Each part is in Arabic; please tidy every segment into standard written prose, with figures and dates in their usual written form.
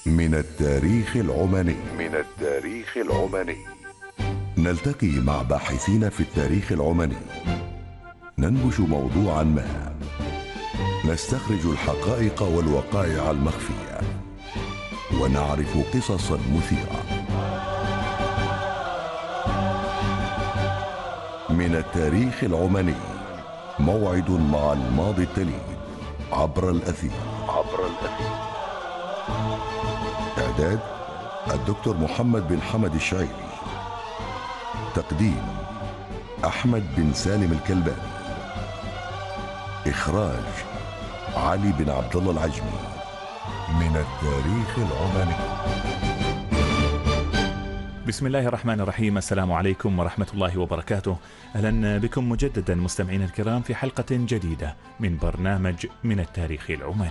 من التاريخ العماني. نلتقي مع باحثين في التاريخ العماني، ننبش موضوعا ما، نستخرج الحقائق والوقائع المخفية، ونعرف قصصا مثيرة. من التاريخ العماني، موعد مع الماضي التليد عبر الأثير. إعداد الدكتور محمد بن حمد الشعيري. تقديم أحمد بن سالم الكلباني. إخراج علي بن عبد الله العجمي. من التاريخ العماني. بسم الله الرحمن الرحيم. السلام عليكم ورحمة الله وبركاته. أهلا بكم مجددا مستمعين الكرام في حلقة جديدة من برنامج من التاريخ العماني.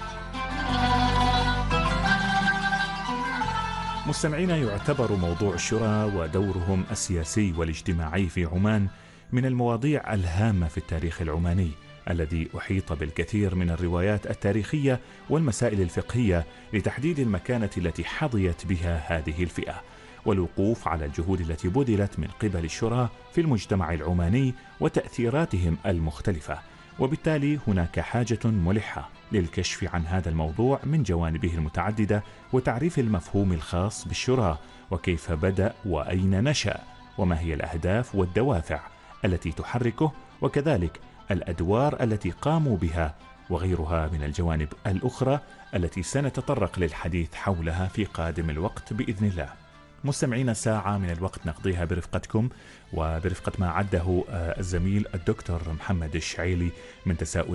مستمعينا، يعتبر موضوع الشورى ودورهم السياسي والاجتماعي في عمان من المواضيع الهامة في التاريخ العماني، الذي أحيط بالكثير من الروايات التاريخية والمسائل الفقهية لتحديد المكانة التي حظيت بها هذه الفئة، والوقوف على الجهود التي بذلت من قبل الشورى في المجتمع العماني وتأثيراتهم المختلفة. وبالتالي هناك حاجة ملحة للكشف عن هذا الموضوع من جوانبه المتعددة، وتعريف المفهوم الخاص بالشورى، وكيف بدأ وأين نشأ، وما هي الأهداف والدوافع التي تحركه، وكذلك الأدوار التي قاموا بها، وغيرها من الجوانب الأخرى التي سنتطرق للحديث حولها في قادم الوقت بإذن الله. مستمعين، ساعة من الوقت نقضيها برفقتكم وبرفقة ما عده الزميل الدكتور محمد الشعيلي من تساؤل